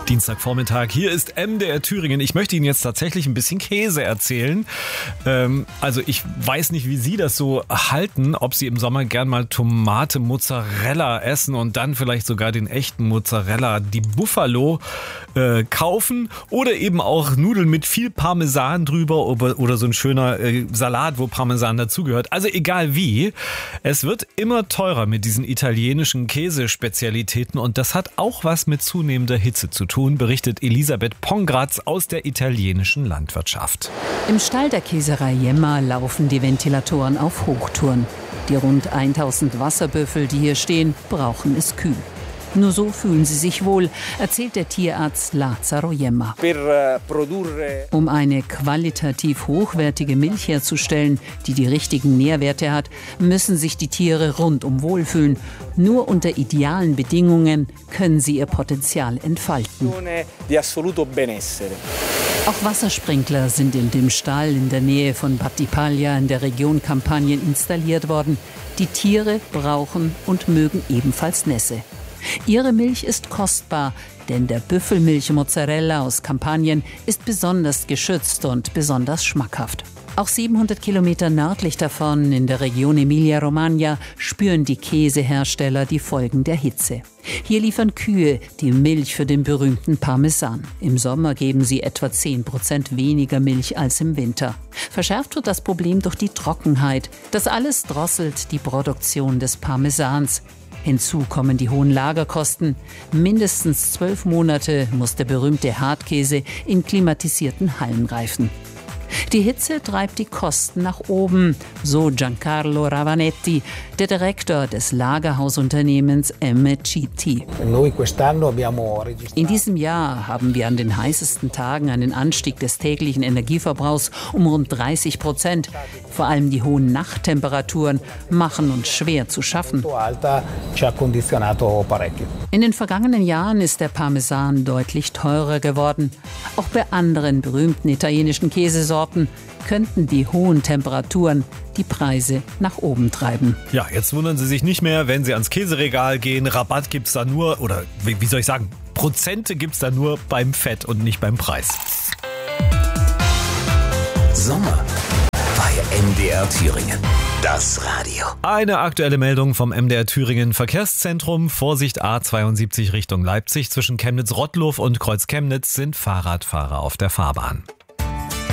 Dienstagvormittag. Hier ist MDR Thüringen. Ich möchte Ihnen jetzt tatsächlich ein bisschen Käse erzählen. Also ich weiß nicht, wie Sie das so halten, ob Sie im Sommer gern mal Tomate Mozzarella essen und dann vielleicht sogar den echten Mozzarella, die Buffalo, kaufen oder eben auch Nudeln mit viel Parmesan drüber oder so ein schöner Salat, wo Parmesan dazugehört. Also egal wie, es wird immer teurer mit diesen italienischen Käsespezialitäten und das hat auch was mit zunehmender Hitze zu tun, berichtet Elisabeth Pongratz aus der italienischen Landwirtschaft. Im Stall der Käserei Jemma laufen die Ventilatoren auf Hochtouren. Die rund 1000 Wasserbüffel, die hier stehen, brauchen es kühl. Nur so fühlen sie sich wohl, erzählt der Tierarzt Lazzaro Jemma. Um eine qualitativ hochwertige Milch herzustellen, die die richtigen Nährwerte hat, müssen sich die Tiere rundum wohlfühlen. Nur unter idealen Bedingungen können sie ihr Potenzial entfalten. Auch Wassersprinkler sind in dem Stall in der Nähe von Battipaglia in der Region Kampanien installiert worden. Die Tiere brauchen und mögen ebenfalls Nässe. Ihre Milch ist kostbar, denn der Büffelmilch-Mozzarella aus Kampanien ist besonders geschützt und besonders schmackhaft. Auch 700 Kilometer nördlich davon, in der Region Emilia-Romagna, spüren die Käsehersteller die Folgen der Hitze. Hier liefern Kühe die Milch für den berühmten Parmesan. Im Sommer geben sie etwa 10% weniger Milch als im Winter. Verschärft wird das Problem durch die Trockenheit. Das alles drosselt die Produktion des Parmesans. Hinzu kommen die hohen Lagerkosten. Mindestens 12 Monate muss der berühmte Hartkäse in klimatisierten Hallen reifen. Die Hitze treibt die Kosten nach oben, so Giancarlo Ravanetti, der Direktor des Lagerhausunternehmens MCT. In diesem Jahr haben wir an den heißesten Tagen einen Anstieg des täglichen Energieverbrauchs um rund 30%. Vor allem die hohen Nachttemperaturen machen uns schwer zu schaffen. In den vergangenen Jahren ist der Parmesan deutlich teurer geworden. Auch bei anderen berühmten italienischen Käsesorten könnten die hohen Temperaturen die Preise nach oben treiben. Ja, jetzt wundern Sie sich nicht mehr, wenn Sie ans Käseregal gehen. Rabatt gibt's da nur, oder wie soll ich sagen, Prozente gibt's da nur beim Fett und nicht beim Preis. Sommer bei MDR Thüringen. Das Radio. Eine aktuelle Meldung vom MDR Thüringen Verkehrszentrum. Vorsicht A72 Richtung Leipzig. Zwischen Chemnitz-Rottluff und Kreuz Chemnitz sind Fahrradfahrer auf der Fahrbahn.